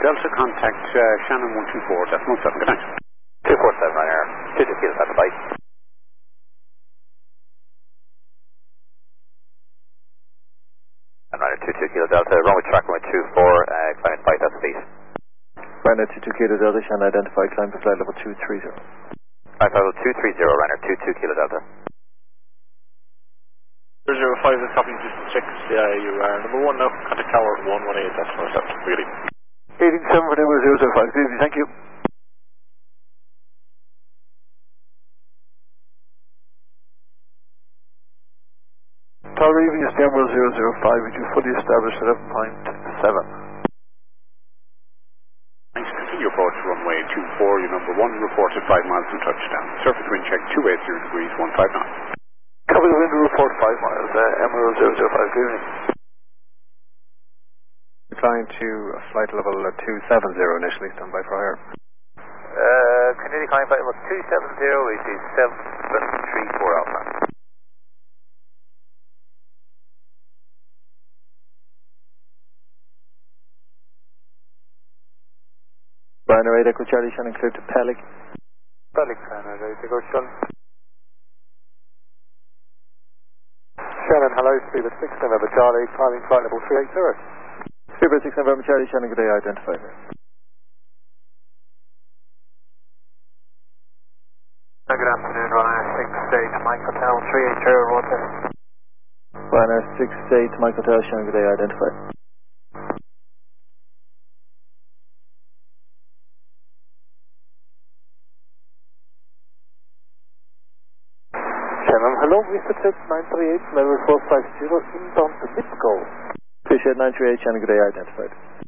Delta, contact Shannon 124.7. Good night. 247 Ryanair, 22 Kilo Delta, bye. And Ryanair 22 Kilo Delta, runway track runway 24, climb at 5,000 feet. Ryanair 22 Kilo Delta, Shannon identify, climb to flight level 230. Flight level 230, Ryanair 22 Kilo Delta. 005 is copying distance checks, you are number 1 now, contact tower 118, that's for 7, good evening. 187 for number 005, good evening, thank you. Tower evening is Emerald 005, which you fully established 11.7. Nice, continue approach runway 24, your number 1, reported 5 miles from touchdown. Surface wind check 280 degrees, 15 knots. Cover the wind report 5 miles, Emerald 005, good evening. Decline to flight level 270 initially, stand by for higher. Continue climb flight level 270, we see 734 Alpha. Ryanair 8 Echo Charlie, Shannon clear to Pelic. Pelic, Ryanair 8 Echo Charlie. Shannon, hello, Speedbird 6 November Charlie, climbing flight level 380. Speedbird 6 November Charlie, Shannon, good day, identified. Good afternoon, Ryanair 68 Mike Hotel 380 Roger. Ryanair 68 Mike Hotel, Shannon, good day, identified. Shannon, hello, Mr. Ted 938 level 450 inbound to Lipsco. Appreciate 938, Shannon, good day, identified.